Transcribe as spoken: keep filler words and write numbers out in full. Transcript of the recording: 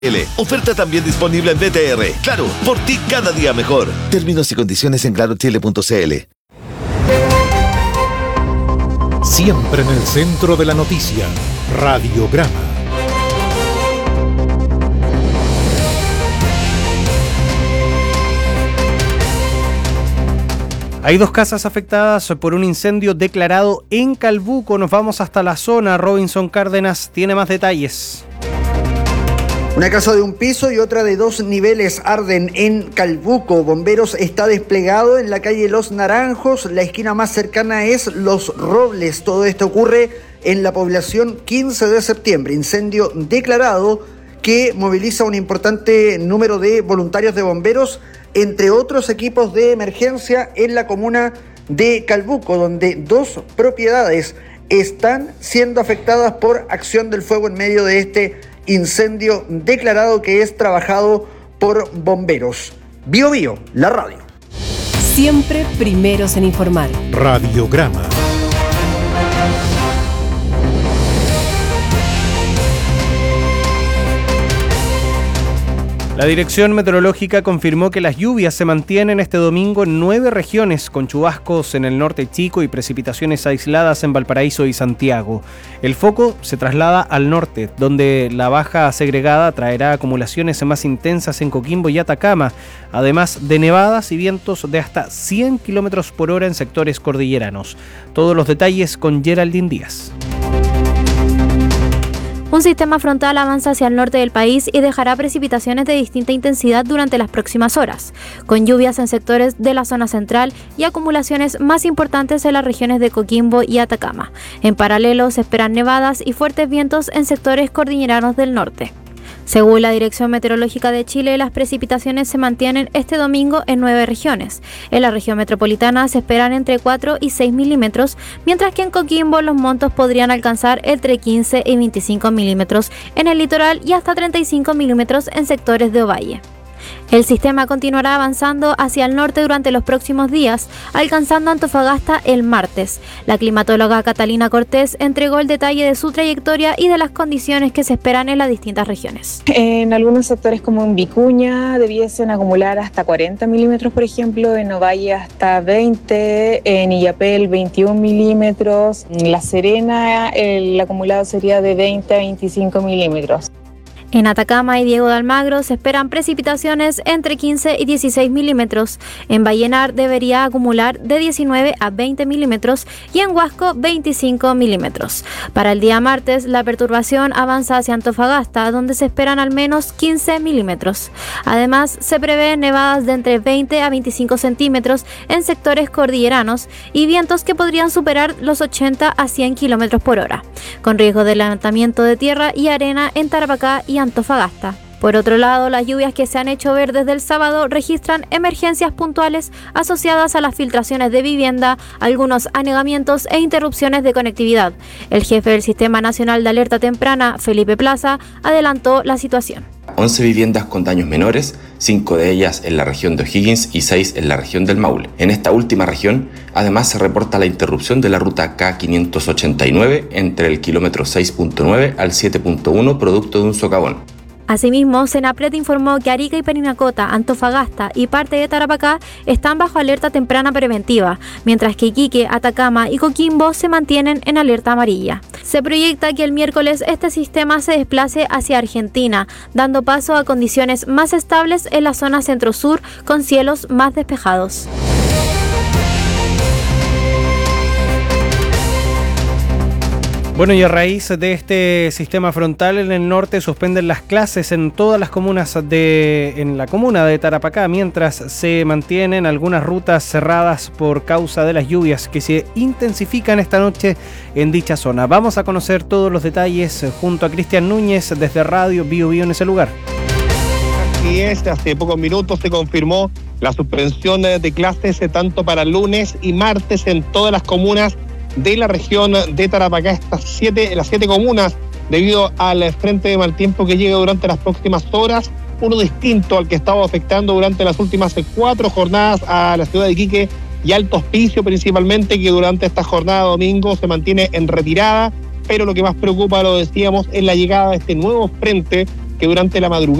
Oferta también disponible en B T R. Claro, por ti cada día mejor. Términos y condiciones en claro chile punto c l. Siempre en el centro de la noticia, Radiograma. Hay dos casas afectadas por un incendio declarado en Calbuco. Nos vamos hasta la zona. Robinson Cárdenas tiene más detalles. Una casa de un piso y otra de dos niveles arden en Calbuco. Bomberos está desplegado en la calle Los Naranjos. La esquina más cercana es Los Robles. Todo esto ocurre en la población quince de septiembre. Incendio declarado que moviliza un importante número de voluntarios de bomberos, entre otros equipos de emergencia en la comuna de Calbuco, donde dos propiedades están siendo afectadas por acción del fuego en medio de este incendio declarado que es trabajado por bomberos. Bio Bio, la radio. Siempre primeros en informar. Radiograma. La Dirección Meteorológica confirmó que las lluvias se mantienen este domingo en nueve regiones, con chubascos en el norte chico y precipitaciones aisladas en Valparaíso y Santiago. El foco se traslada al norte, donde la baja segregada traerá acumulaciones más intensas en Coquimbo y Atacama, además de nevadas y vientos de hasta cien kilómetros por hora en sectores cordilleranos. Todos los detalles con Geraldine Díaz. Un sistema frontal avanza hacia el norte del país y dejará precipitaciones de distinta intensidad durante las próximas horas, con lluvias en sectores de la zona central y acumulaciones más importantes en las regiones de Coquimbo y Atacama. En paralelo, se esperan nevadas y fuertes vientos en sectores cordilleranos del norte. Según la Dirección Meteorológica de Chile, las precipitaciones se mantienen este domingo en nueve regiones. En la región metropolitana se esperan entre cuatro y seis milímetros, mientras que en Coquimbo los montos podrían alcanzar entre quince y veinticinco milímetros en el litoral y hasta treinta y cinco milímetros en sectores de Ovalle. El sistema continuará avanzando hacia el norte durante los próximos días, alcanzando Antofagasta el martes. La climatóloga Catalina Cortés entregó el detalle de su trayectoria y de las condiciones que se esperan en las distintas regiones. En algunos sectores como en Vicuña debiesen acumular hasta cuarenta milímetros, por ejemplo, en Ovalle hasta veinte, en Illapel veintiún milímetros, en La Serena el acumulado sería de veinte a veinticinco milímetros. En Atacama y Diego de Almagro se esperan precipitaciones entre quince y dieciséis milímetros. En Vallenar debería acumular de diecinueve a veinte milímetros y en Huasco veinticinco milímetros. Para el día martes, la perturbación avanza hacia Antofagasta, donde se esperan al menos quince milímetros. Además, se prevén nevadas de entre veinte a veinticinco centímetros en sectores cordilleranos y vientos que podrían superar los ochenta a cien kilómetros por hora, con riesgo de levantamiento de tierra y arena en Tarapacá y Antofagasta. Por otro lado, las lluvias que se han hecho ver desde el sábado registran emergencias puntuales asociadas a las filtraciones de vivienda, algunos anegamientos e interrupciones de conectividad. El jefe del Sistema Nacional de Alerta Temprana, Felipe Plaza, adelantó la situación. once viviendas con daños menores, cinco de ellas en la región de O'Higgins y seis en la región del Maule. En esta última región, además se reporta la interrupción de la ruta K quinientos ochenta y nueve entre el kilómetro seis punto nueve al siete punto uno producto de un socavón. Asimismo, Senapred informó que Arica y Parinacota, Antofagasta y parte de Tarapacá están bajo alerta temprana preventiva, mientras que Iquique, Atacama y Coquimbo se mantienen en alerta amarilla. Se proyecta que el miércoles este sistema se desplace hacia Argentina, dando paso a condiciones más estables en la zona centro-sur con cielos más despejados. Bueno, y a raíz de este sistema frontal en el norte suspenden las clases en todas las comunas de en la comuna de Tarapacá, mientras se mantienen algunas rutas cerradas por causa de las lluvias que se intensifican esta noche en dicha zona. Vamos a conocer todos los detalles junto a Cristian Núñez desde Radio Bio Bio en ese lugar. Así es, hace pocos minutos se confirmó la suspensión de clases tanto para lunes y martes en todas las comunas de la región de Tarapacá, estas siete, las siete comunas, debido al frente de mal tiempo que llega durante las próximas horas, uno distinto al que estaba afectando durante las últimas cuatro jornadas a la ciudad de Iquique y Alto Hospicio principalmente, que durante esta jornada domingo se mantiene en retirada, pero lo que más preocupa, lo decíamos, es la llegada de este nuevo frente que durante la madrugada